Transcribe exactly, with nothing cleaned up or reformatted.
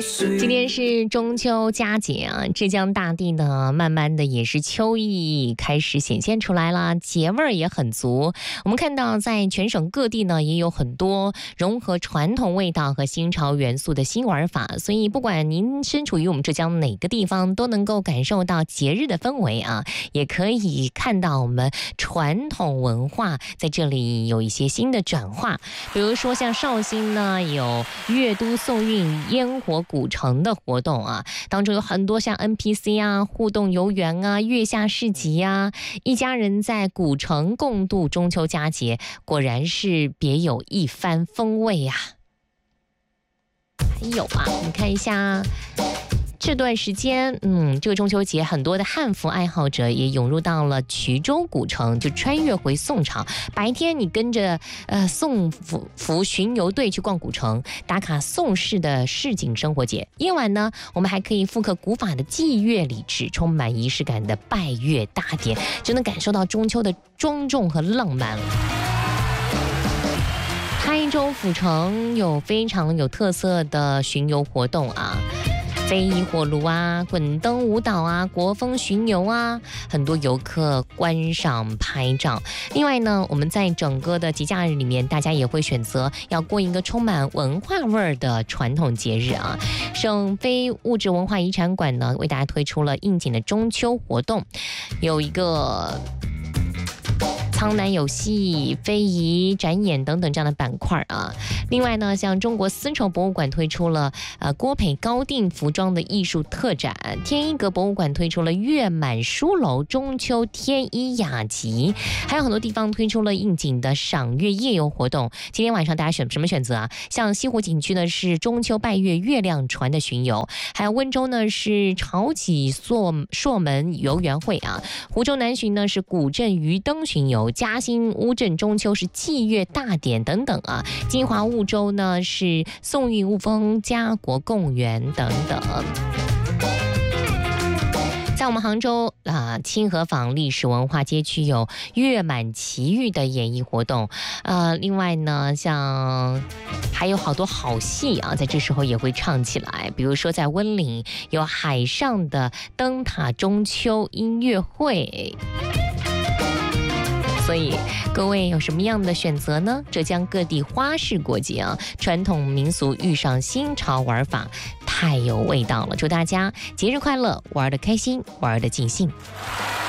今天是中秋佳节啊，浙江大地呢，慢慢的也是秋意开始显现出来了，节味儿也很足。我们看到在全省各地呢，也有很多融合传统味道和新潮元素的新玩法，所以不管您身处于我们浙江哪个地方，都能够感受到节日的氛围啊，也可以看到我们传统文化在这里有一些新的转化。比如说像绍兴呢，有月都送运烟火古城的活动啊，当中有很多像 N P C 啊、互动游园啊、月下市集啊，一家人在古城共度中秋佳节，果然是别有一番风味呀、啊。还有啊，我们看一下。这段时间，嗯，这个中秋节，很多的汉服爱好者也涌入到了衢州古城，就穿越回宋朝。白天你跟着呃宋服服巡游队去逛古城，打卡宋式的市井生活节。夜晚呢，我们还可以复刻古法的祭月礼制，充满仪式感的拜月大典，就能感受到中秋的庄重和浪漫了。台州府城有非常有特色的巡游活动啊。飞翼火炉啊，滚灯舞蹈啊，国风巡游啊，很多游客观赏拍照。另外呢，我们在整个的节假日里面，大家也会选择要过一个充满文化味儿的传统节日啊。省非物质文化遗产馆呢，为大家推出了应景的中秋活动，有一个苍南有戏、非遗展演等等这样的板块啊。另外呢，像中国丝绸博物馆推出了呃郭培高定服装的艺术特展，天一阁博物馆推出了月满书楼中秋天衣雅集，还有很多地方推出了应景的赏月夜游活动。今天晚上大家选什么选择啊？像西湖景区呢是中秋拜月月亮船的巡游，还有温州呢是潮起朔朔门游园会啊，湖州南浔呢是古镇渔灯巡游。嘉兴乌镇中秋是祭月大典等等啊，金华雾州呢是宋韵雾峰家国共园等等。在我们杭州啊，清河坊历史文化街区有月满奇遇的演艺活动，呃，另外呢，像还有好多好戏啊，在这时候也会唱起来。比如说在温岭有海上的灯塔中秋音乐会。所以各位有什么样的选择呢？浙江各地花式过节啊，传统民俗遇上新潮玩法，太有味道了。祝大家节日快乐，玩得开心，玩得尽兴。